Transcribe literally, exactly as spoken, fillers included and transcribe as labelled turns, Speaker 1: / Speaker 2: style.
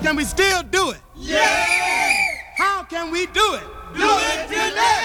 Speaker 1: Can we still do it?
Speaker 2: Yeah!
Speaker 1: How can we do it?
Speaker 2: Do it today!